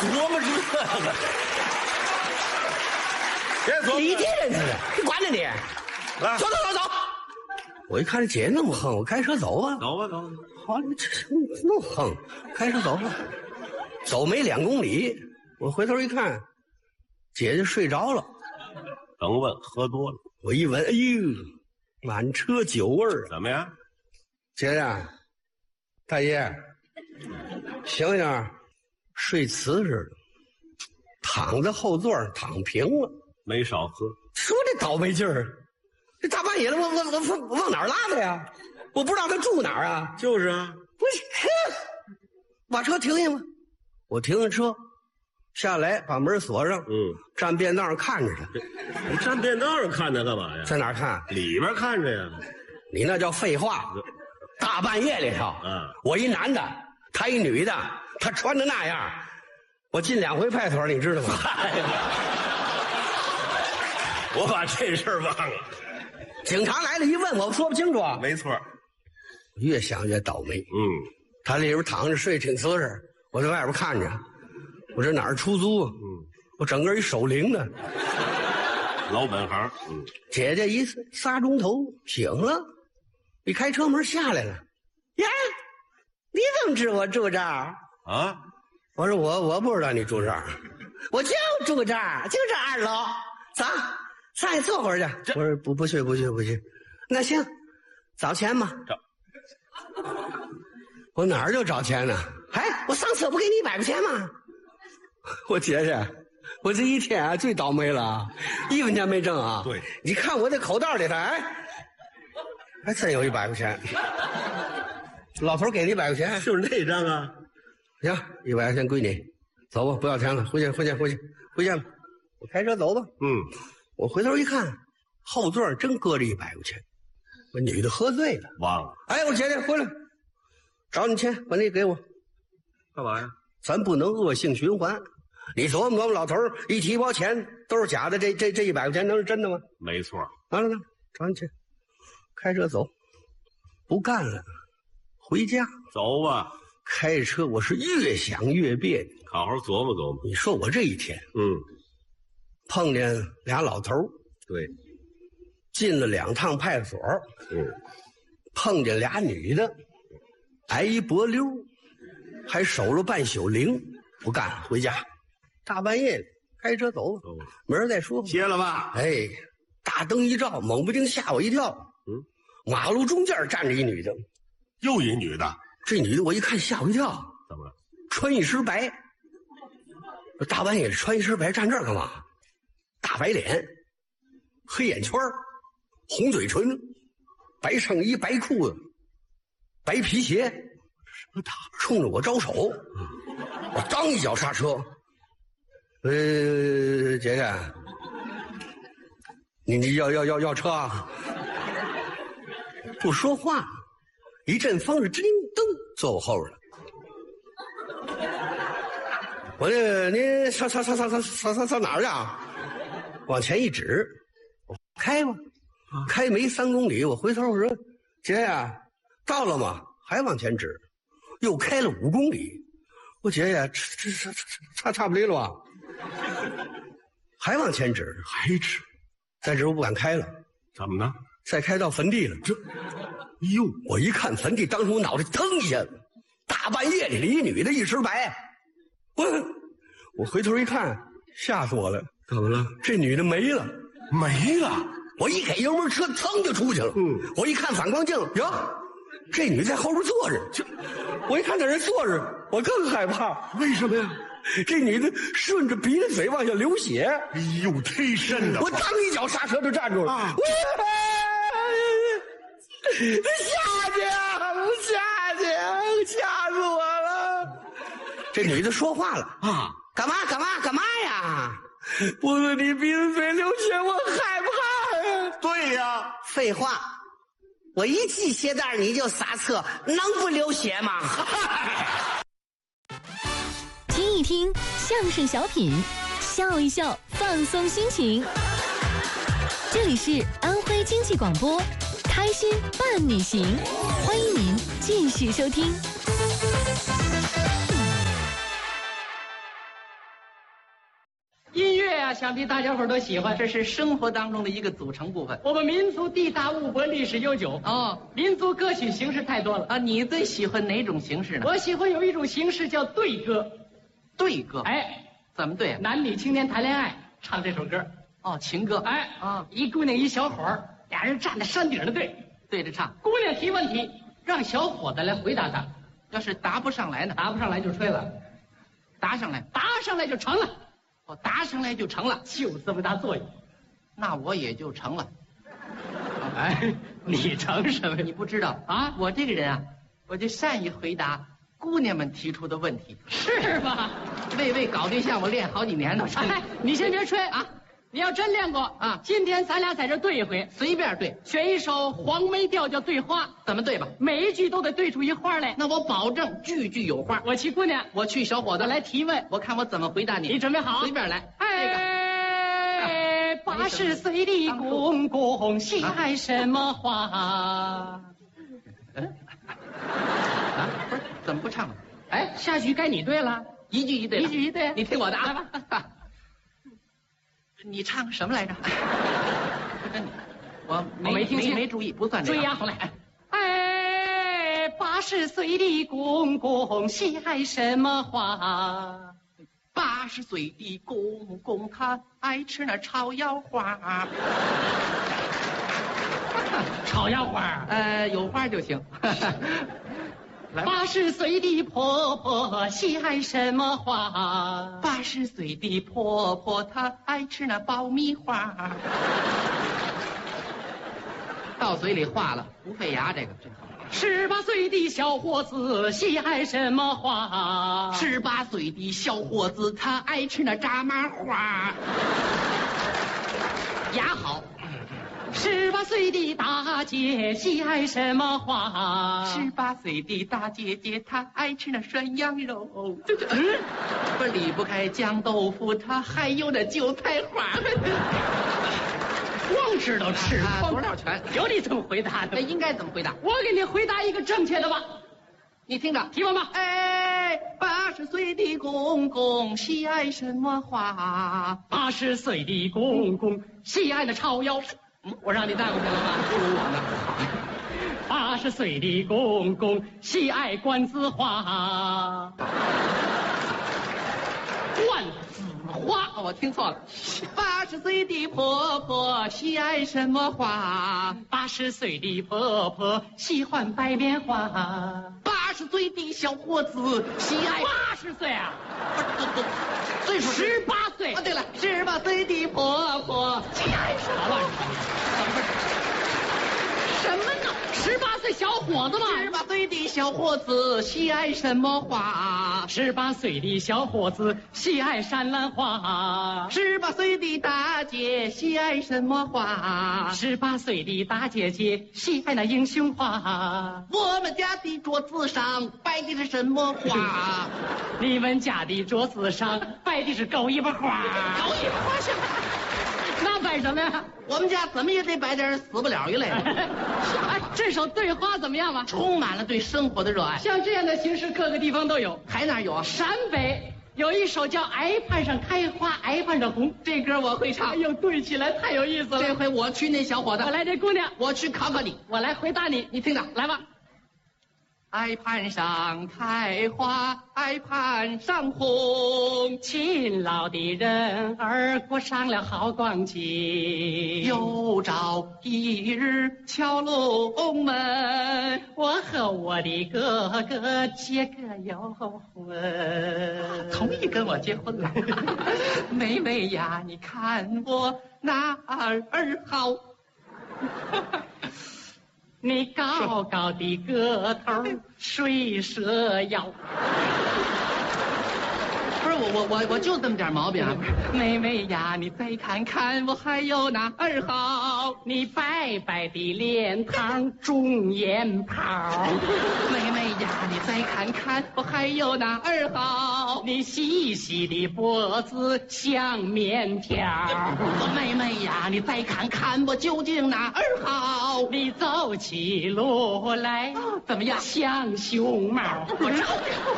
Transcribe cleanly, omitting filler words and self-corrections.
琢磨这个，别琢磨。 你这人似的，你管着你。 来， 走。我一看这姐那么横，我开车走吧。 走吧。 好，你这那么横，开车走吧。走没2公里，我回头一看，姐姐睡着了。 等问喝多了， 我一闻，哎呦，满车酒味儿。 怎么样？ 姐姐，大爷，醒醒，睡瓷似的，躺在后座躺平了。 没少喝。 说这倒霉劲儿，这大半夜的，我往哪儿拉他呀？我不知道他住哪儿啊。 就是啊， 不是，把车停下吧。我停下车，下来把门锁上。站便道上看着他。 你站便道上看他干嘛呀？ 在哪儿看？ 里边看着呀。 你那叫废话。大半夜里头，我一男的，他一女的，他穿的那样，我进2回派出所，你知道吗？ 我把这事儿忘了。 警察来了，一问我说不清楚。 没错。 越想越倒霉。他里边躺着睡挺瓷实，我在外边看着。我这哪儿出租？我整个一守灵的。 老本行。 姐姐一仨钟头醒了，一开车门下来了。呀，你怎么知我住这儿啊？ 我说我不知道你住这儿，我就住这儿，就这2楼。走，上去坐会儿去。我说不去。那行，找钱吗？ 找。 我哪儿就找钱呢？哎，我上车不给你100块钱吗？我姐姐，我这一天啊最倒霉了，1分钱没挣啊。 对， 你看我这口袋里头，还真有100块钱。老头给你100块钱， 就是那张啊。 行，100块钱归你，走吧，不要钱了，回去吧。我开车走吧。我回头一看，后座真搁着100块钱。我女的喝醉了， 忘了。 哎，我姐姐回来，找你钱，把那给我。 干嘛呀？ 咱不能恶性循环。你琢磨琢磨，老头一提包钱都是假的，这100块钱能是真的吗？ 没错。 完了，找你去，开车走，不干了，回家。 走吧。 开车我是越想越别扭， 好好琢磨琢磨。 你说我这一天，碰见俩老头， 对， 进了2趟派出所，碰见俩女的，挨一脖溜，还守了半宿灵，不干，回家。大半夜的开车走吧，明儿再说吧。 歇了吧。 哎，大灯一照，猛不丁吓我一跳。马路中间站着一女的， 又一女的。 这女的我一看吓我一跳， 怎么了？ 穿一身白。大半夜里穿一身白站这儿干嘛？大白脸，黑眼圈，红嘴唇，白衬衣，白裤子，白皮鞋，冲着我招手。我刚一脚刹车。姐姐，你要车啊？不说话，一阵风是叮噔坐我后边了。我这您上哪儿去啊？往前一指，我开吧。开没3公里，我回头我说姐呀，到了吗？还往前指，又开了5公里。我姐姐这差不离了吧？还往前指，还指，再指我不敢开了。 怎么呢？ 再开到坟地了。哟，我一看坟地，当时我脑袋腾一下，大半夜里一女的一身白。我回头一看，吓死我了。 怎么了？ 这女的没了。 没了。 我一给油门，车噌就出去了。我一看反光镜，哟，这女在后边坐着。我一看在这坐着，我更害怕。 为什么呀？ 这女的顺着鼻子嘴往下流血。 哎呦，忒深了！ 我当一脚刹车就站住了。下去啊！下去啊！吓死我了！这女的说话了啊！干嘛呀？不是你鼻子嘴流血，我害怕呀！ 对呀， 废话，我一系鞋带你就刹车，能不流血吗？ 听一听相声小品，笑一笑，放松心情。这里是安徽经济广播，开心伴你行，欢迎您继续收听。 呀，想必大家伙都喜欢。 这是生活当中的一个组成部分。 我们民族地大物博，历史悠久。 哦， 民族歌曲形式太多了啊，你最喜欢哪种形式呢？ 我喜欢有一种形式叫对歌。 对歌。 哎， 怎么对啊？ 男女青年谈恋爱唱这首歌。 哦，情歌。 哎啊， 一姑娘一小伙儿，俩人站在山顶上对着唱。 姑娘提问题，让小伙子来回答她。 要是答不上来呢？ 答不上来就吹了， 答上来， 答上来就成了。 哦，答上来就成了， 就这么大作用。 那我也就成了。 哎，你成什么？ 你不知道啊？ 我这个人啊，我就善于回答姑娘们提出的问题。 是吗？ 为搞对象，我练好几年了。 哎，你先别吹啊！你要真练过啊， 今天咱俩在这对一回， 随便对， 选一首黄梅调叫对花， 怎么对吧？ 每一句都得对出一花来。 那我保证句句有花。 我去姑娘， 我去小伙子， 来提问， 我看我怎么回答你。 你准备好？ 随便来。 哎，80岁的公公喜爱什么花？ 不是，怎么不唱了？ 哎，下句该你对了， 一句一对， 一句一对。 你听我的啊， 来吧。 你唱什么来着？我没听清， 没注意，不算追呀，来。哎，80岁的公公喜爱什么花 ？80岁的公公他爱吃那炒腰花。 炒腰花？ 有花就行。 80岁的婆婆喜爱什么花 ？80岁的婆婆她爱吃那爆米花。到嘴里化了，不费牙，这个真好。 18岁的小伙子喜爱什么花 ？18岁的小伙子他爱吃那炸麻花。牙好。 18岁的大姐喜爱什么花 ？18岁的大姐姐她爱吃那涮羊肉。不离不开酱豆腐，她还有那韭菜花。 光知道吃， 多少全？ 有你这么回答的？ 那应该怎么回答？ 我给你回答一个正确的吧， 你听着， 提问吧。 哎，80岁的公公喜爱什么花 ？80岁的公公喜爱那炒腰。我让你带过去了吧？ 不如我呢。 80岁的公公喜爱栾子花。栾子花？ 哦，我听错了。80岁的婆婆喜爱什么花 ？80岁的婆婆喜欢白莲花。 80岁的小伙子喜爱 80岁啊？ 不，岁数 18岁啊。对了，18岁的婆婆喜爱什么？ 什么呢？18岁小伙子嘛。 18岁的小伙子喜爱什么花 ？18岁的小伙子喜爱山兰花。 18岁的大姐喜爱什么花 ？18岁的大姐姐喜爱那英雄花。 我们家的桌子上摆的是什么花？ 你们家的桌子上摆的是狗尾巴花。 狗尾巴花是？ 那摆什么呀？ 我们家怎么也得摆点死不了一类的。 哎，这首对花怎么样啊？ 充满了对生活的热爱。 像这样的形式，各个地方都有。 还哪有啊？ 陕北有一首叫《崖畔上开花崖畔上红》， 这歌我会唱。 哎呦，对起来太有意思了。 这回我去那小伙子， 我来这姑娘， 我去考考你， 我来回答你， 你听着， 来吧。 崖畔上开花，崖畔上红， 勤劳的人儿过上了好光景。 有朝一日敲龙门， 我和我的哥哥结个有婚。 同意跟我结婚了。妹妹呀，你看我哪儿好？ 你高高的个头，水蛇腰。 不是我就这么点毛病啊！妹妹呀，你再看看我还有哪儿好？ 你白白的脸庞，中眼泡。 妹妹呀，你再看看我还有哪儿好？ 你细细的脖子像面条。 妹妹呀，你再看看我究竟哪儿好？ 你走起路来怎么样？ 像熊猫。 我